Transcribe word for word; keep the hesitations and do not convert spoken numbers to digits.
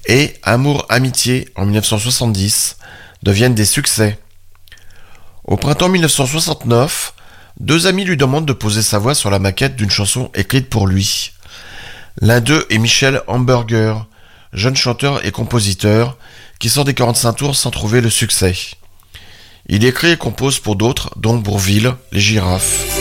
et Amour Amitié en dix-neuf cent soixante-dix deviennent des succès. Au printemps dix-neuf cent soixante-neuf, deux amis lui demandent de poser sa voix sur la maquette d'une chanson écrite pour lui. L'un d'eux est Michel Hamburger, jeune chanteur et compositeur qui sort des quarante-cinq tours sans trouver le succès. Il écrit et compose pour d'autres, dont Bourvil, les Girafes.